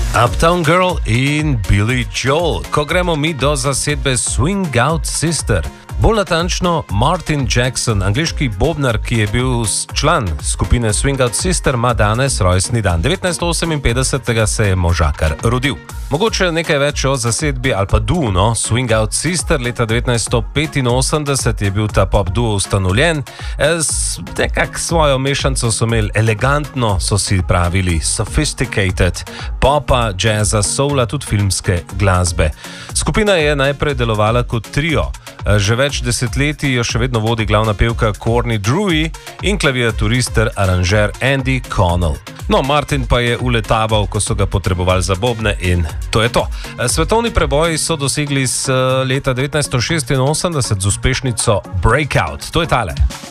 Uptown Girl in Billy Joel, ko gremo mi do zasedbe Swing Out Sister. Bolj natančno, Martin Jackson, angliški bobnar, ki je bil član skupine Swing Out Sister, ima danes rojstni dan. 1958. se je možakar rodil. Mogoče nekaj več o zasedbi ali pa duo, no? Swing Out Sister. Leta 1985 je bil ta pop duo ustanovljen. Nekak svojo mešanco so imeli elegantno, so si pravili sophisticated, popa, jazza, soula, tudi filmske glasbe. Skupina je najprej delovala kot trio. Že več desetletij jo še vedno vodi glavna pevka Courtney Drury in klaviaturist ter aranžer Andy Connell. No, Martin pa je uletaval, ko so ga potrebovali za bobne in to je to. Svetovni preboj so dosegli leta 1986 z uspešnico Breakout. To je tale.